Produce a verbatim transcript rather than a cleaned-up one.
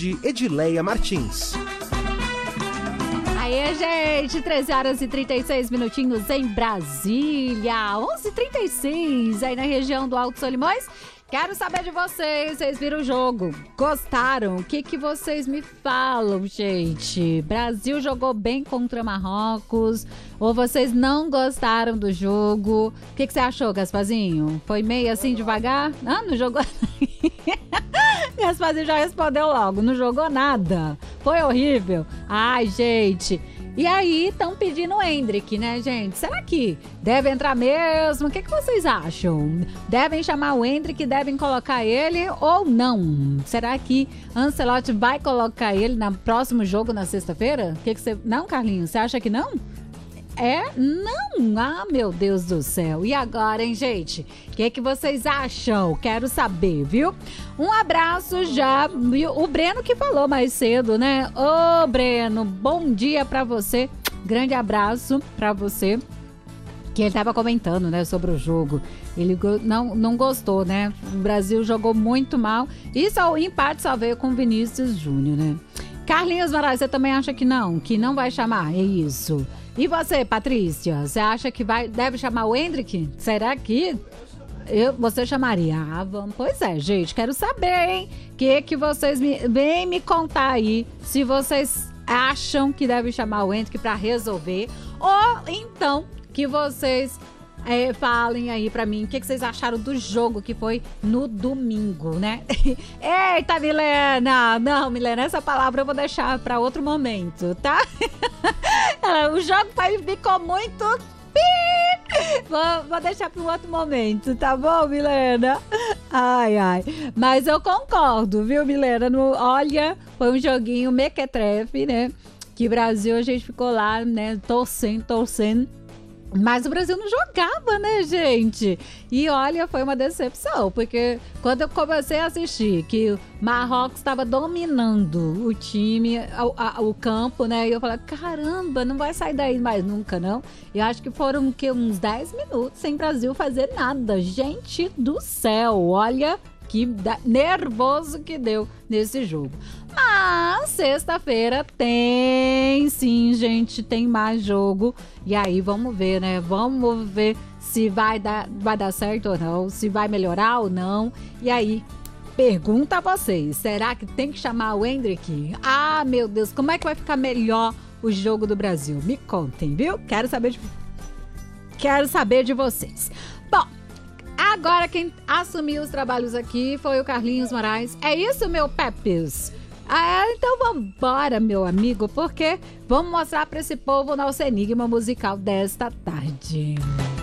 de Edileia Martins. Aí, gente, treze horas e trinta e seis minutinhos em Brasília, onze e trinta e seis aí na região do Alto Solimões. Quero saber de vocês, vocês viram o jogo? Gostaram? O que que vocês me falam, gente? Brasil jogou bem contra Marrocos ou vocês não gostaram do jogo? O que que você achou, Gasparzinho? Foi meio assim devagar? Ah, não jogou? Gasparzinho já respondeu logo, não jogou nada. Foi horrível. Ai, gente... E aí, estão pedindo o Endrick, né, gente? Será que deve entrar mesmo? O que, que vocês acham? Devem chamar o Endrick, devem colocar ele ou não? Será que Ancelotti vai colocar ele no próximo jogo na sexta-feira? Que que você... Não, Carlinhos? Você acha que não? É? Não! Ah, meu Deus do céu! E agora, hein, gente? O que, que vocês acham? Quero saber, viu? Um abraço já. O Breno que falou mais cedo, né? Ô, Breno, bom dia pra você. Grande abraço pra você. Que ele tava comentando, né, sobre o jogo. Ele não, não gostou, né? O Brasil jogou muito mal. E só, em parte só veio com Vinícius Júnior, né? Carlinhos Moraes, você também acha que não? Que não vai chamar? É isso. E você, Patrícia? Você acha que vai, deve chamar o Endrick? Será que eu, você chamaria? Ah, vamos. Pois é, gente. Quero saber, hein? O que, que vocês me, vêm me contar aí. Se vocês acham que deve chamar o Endrick pra resolver. Ou então que vocês é, falem aí pra mim o que, que vocês acharam do jogo que foi no domingo, né? Eita, Milena! Não, Milena, essa palavra eu vou deixar pra outro momento, tá? O jogo ficou muito... Vou, vou deixar para um outro momento, tá bom, Milena? Ai, ai. Mas eu concordo, viu, Milena? No, olha, foi um joguinho mequetrefe, né? Que Brasil a gente ficou lá, né? Torcendo, torcendo. Mas o Brasil não jogava, né, gente? E olha, foi uma decepção, porque quando eu comecei a assistir que o Marrocos estava dominando o time, o, o campo, né? E eu falei, caramba, não vai sair daí mais nunca, não. E acho que foram que, uns dez minutos sem Brasil fazer nada. Gente do céu, olha que nervoso que deu nesse jogo. Mas sexta-feira tem sim, gente, tem mais jogo. E aí vamos ver, né? Vamos ver se vai dar, vai dar certo ou não, se vai melhorar ou não. E aí, pergunta a vocês, será que tem que chamar o Endrick? Ah, meu Deus, como é que vai ficar melhor o jogo do Brasil? Me contem, viu? Quero saber de, quero saber de vocês. Bom, agora quem assumiu os trabalhos aqui foi o Carlinhos Moraes. É isso, meu Pepes? Ah, então vambora, meu amigo, porque vamos mostrar para esse povo o nosso enigma musical desta tarde.